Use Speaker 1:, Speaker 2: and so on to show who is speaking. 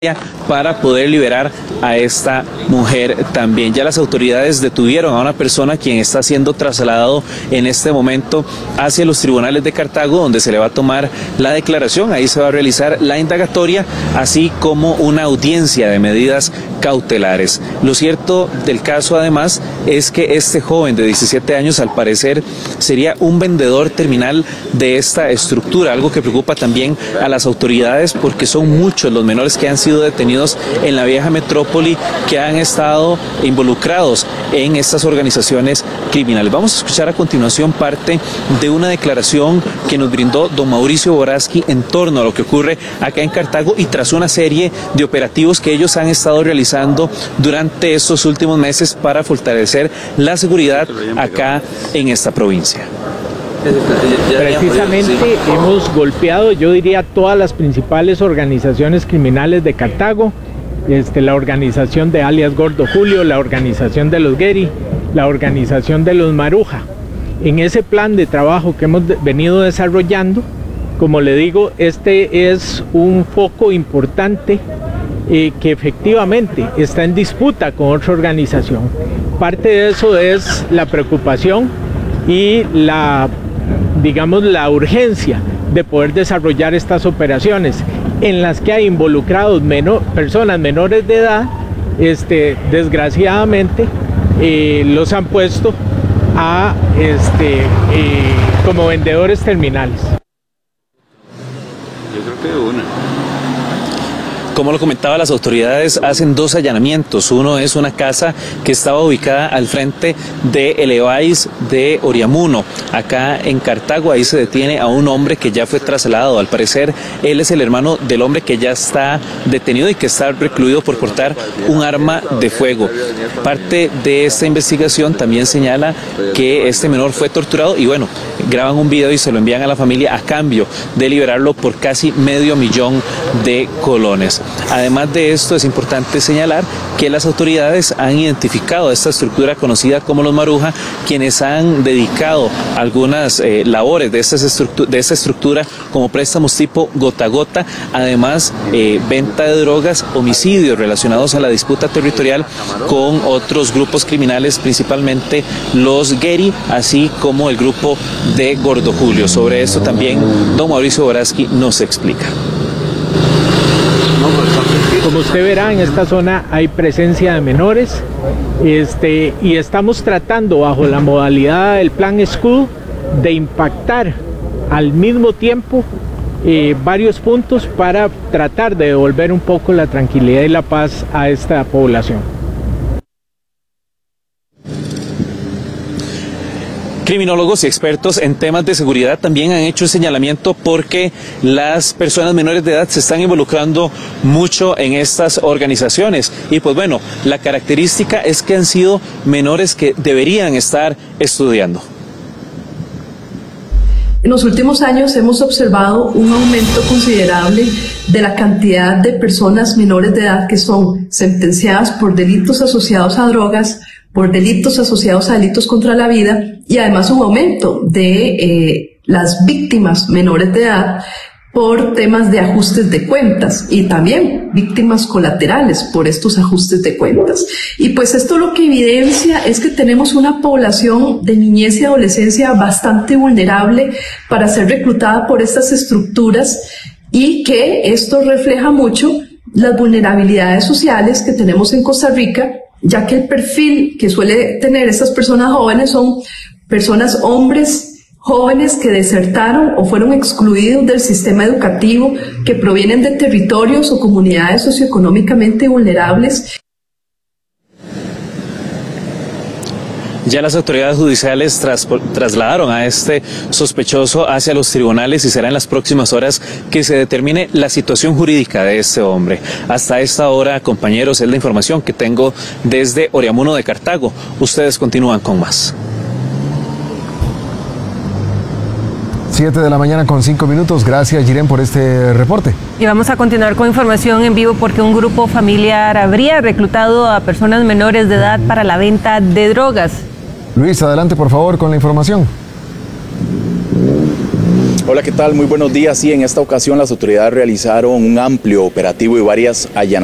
Speaker 1: para poder liberar a esta mujer también. Ya las autoridades detuvieron a una persona quien está siendo trasladado en este momento hacia los tribunales de Cartago, donde se le va a tomar la declaración. Ahí se va a realizar la indagatoria, así como una audiencia de medidas cautelares. Lo cierto del caso, además, es que este joven de 17 años, al parecer, sería un vendedor terminal de esta estructura, algo que preocupa también a las autoridades porque son muchos los menores que han sido detenidos en la vieja metrópoli, que han estado involucrados en estas organizaciones criminales. Vamos a escuchar a continuación parte de una declaración que nos brindó don Mauricio Boraski en torno a lo que ocurre acá en Cartago y tras una serie de operativos que ellos han estado realizando durante estos últimos meses para fortalecer la seguridad acá en esta provincia.
Speaker 2: Precisamente hemos golpeado, yo diría, todas las principales organizaciones criminales de Cartago, la organización de alias Gordo Julio, la organización de los Gueri, la organización de los Maruja. En ese plan de trabajo que hemos venido desarrollando, como le digo, este es un foco importante que efectivamente está en disputa con otra organización. Parte de eso es la preocupación y la urgencia de poder desarrollar estas operaciones en las que hay involucrados personas menores de edad. Desgraciadamente los han puesto a como vendedores terminales.
Speaker 3: Yo creo que una.
Speaker 1: Como lo comentaba, las autoridades hacen 2 allanamientos. Uno es una casa que estaba ubicada al frente de El Evais de Oriamuno, acá en Cartago. Ahí se detiene a un hombre que ya fue trasladado. Al parecer, él es el hermano del hombre que ya está detenido y que está recluido por portar un arma de fuego. Parte de esta investigación también señala que este menor fue torturado y bueno, graban un video y se lo envían a la familia a cambio de liberarlo por casi $500,000 de colones. Además de esto, es importante señalar que las autoridades han identificado esta estructura conocida como los Maruja, quienes han dedicado algunas labores de esta estructura como préstamos tipo gota a gota, además venta de drogas, homicidios relacionados a la disputa territorial con otros grupos criminales, principalmente los Gueri, así como el grupo de Gordo Julio. Sobre esto también don Mauricio Boraski nos explica.
Speaker 2: Como usted verá, en esta zona hay presencia de menores y estamos tratando bajo la modalidad del plan escudo de impactar al mismo tiempo varios puntos para tratar de devolver un poco la tranquilidad y la paz a esta población.
Speaker 1: Criminólogos y expertos en temas de seguridad también han hecho un señalamiento porque las personas menores de edad se están involucrando mucho en estas organizaciones y pues bueno, la característica es que han sido menores que deberían estar estudiando.
Speaker 4: En los últimos años hemos observado un aumento considerable de la cantidad de personas menores de edad que son sentenciadas por delitos asociados a drogas, por delitos asociados a delitos contra la vida y además un aumento de las víctimas menores de edad por temas de ajustes de cuentas y también víctimas colaterales por estos ajustes de cuentas. Y pues esto lo que evidencia es que tenemos una población de niñez y adolescencia bastante vulnerable para ser reclutada por estas estructuras y que esto refleja mucho las vulnerabilidades sociales que tenemos en Costa Rica, ya que el perfil que suele tener estas personas jóvenes son personas, hombres jóvenes que desertaron o fueron excluidos del sistema educativo, que provienen de territorios o comunidades socioeconómicamente vulnerables.
Speaker 1: Ya las autoridades judiciales trasladaron a este sospechoso hacia los tribunales y será en las próximas horas que se determine la situación jurídica de este hombre. Hasta esta hora, compañeros, es la información que tengo desde Oriamuno de Cartago. Ustedes continúan con más.
Speaker 5: 7 de la mañana con 5 minutos. Gracias, Jiren, por este reporte.
Speaker 6: Y vamos a continuar con información en vivo porque un grupo familiar habría reclutado a personas menores de edad para la venta de drogas.
Speaker 5: Luis, adelante por favor con la información.
Speaker 3: Hola, ¿qué tal? Muy buenos días. Sí, en esta ocasión las autoridades realizaron un amplio operativo y varias allanamientos